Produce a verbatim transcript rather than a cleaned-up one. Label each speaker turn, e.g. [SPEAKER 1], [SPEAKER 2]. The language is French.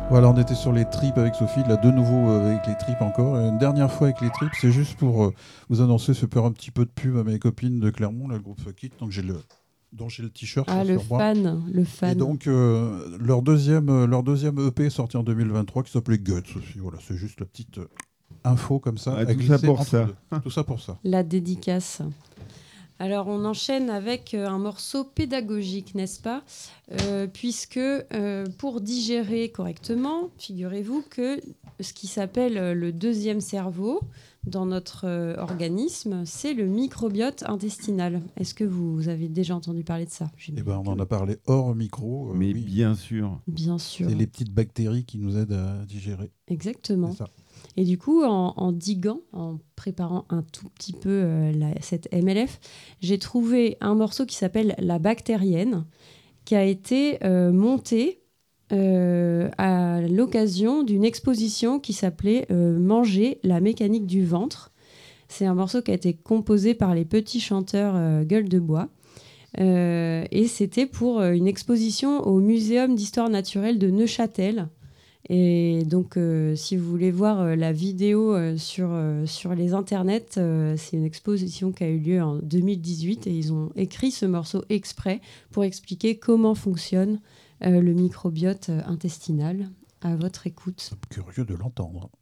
[SPEAKER 1] Voilà, on était sur les tripes avec Sophie, là de nouveau euh, avec les tripes encore. Et une dernière fois avec les tripes, c'est juste pour euh, vous annoncer, se faire un petit peu de pub à mes copines de Clermont, là, le groupe Fuck It, donc j'ai le, dont j'ai le t-shirt
[SPEAKER 2] Ah,
[SPEAKER 1] là,
[SPEAKER 2] le
[SPEAKER 1] sur moi.
[SPEAKER 2] fan, le
[SPEAKER 1] Et
[SPEAKER 2] fan.
[SPEAKER 1] donc euh, leur, deuxième, euh, leur deuxième E P est sorti en deux mille vingt-trois qui s'appelait Guts aussi. Voilà, c'est juste la petite euh, info comme ça
[SPEAKER 3] Ah,
[SPEAKER 1] à
[SPEAKER 3] tout ça
[SPEAKER 1] glisser
[SPEAKER 3] pour
[SPEAKER 1] entre
[SPEAKER 3] ça.
[SPEAKER 1] deux. Tout ça pour ça.
[SPEAKER 2] La dédicace. Alors, on enchaîne avec euh, un morceau pédagogique, n'est-ce pas ? Euh, Puisque euh, pour digérer correctement, figurez-vous que ce qui s'appelle euh, le deuxième cerveau dans notre euh, organisme, c'est le microbiote intestinal. Est-ce que vous avez déjà entendu parler de ça ?
[SPEAKER 1] Et ben, on
[SPEAKER 2] Que-
[SPEAKER 1] en a parlé hors micro. euh,
[SPEAKER 3] Mais
[SPEAKER 1] oui,
[SPEAKER 3] bien sûr.
[SPEAKER 2] Bien sûr.
[SPEAKER 1] c'est les petites bactéries qui nous aident à digérer.
[SPEAKER 2] Exactement.
[SPEAKER 1] C'est ça.
[SPEAKER 2] Et du coup, en, en diguant, en préparant un tout petit peu euh, la- cette M L F, j'ai trouvé un morceau qui s'appelle La Bactérienne, qui a été euh, monté euh, à l'occasion d'une exposition qui s'appelait euh, Manger la mécanique du ventre. C'est un morceau qui a été composé par les petits chanteurs euh, Gueule de Bois. Euh, et c'était pour euh, une exposition au Muséum d'histoire naturelle de Neuchâtel. Et donc, euh, si vous voulez voir euh, la vidéo euh, sur, euh, sur les internets, euh, c'est une exposition qui a eu lieu en deux mille dix-huit et ils ont écrit ce morceau exprès pour expliquer comment fonctionne euh, le microbiote euh, intestinal. À votre écoute.
[SPEAKER 1] Curieux de l'entendre.